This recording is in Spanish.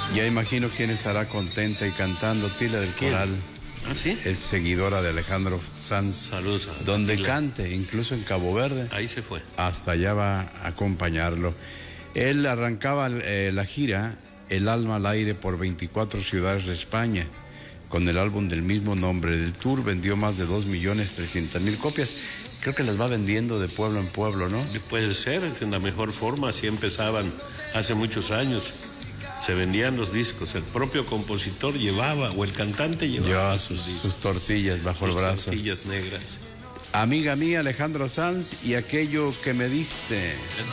Ya imagino quién estará contenta y cantando. Tila del ¿Quién? Coral. ¿Ah, sí? Es seguidora de Alejandro Sanz. Saludos a Donde Tila. cante, incluso en Cabo Verde. Ahí se fue. Hasta allá va a acompañarlo. Él arrancaba la gira El alma al aire por 24 ciudades de España. Con el álbum del mismo nombre. Del tour vendió más de 2.300.000 copias. Creo que las va vendiendo de pueblo en pueblo, ¿no? Puede ser, es en la mejor forma. Así empezaban hace muchos años. Se vendían los discos. El propio compositor llevaba, o el cantante llevaba sus tortillas bajo el brazo. Tortillas negras. Amiga mía, Alejandro Sanz, y aquello que me diste.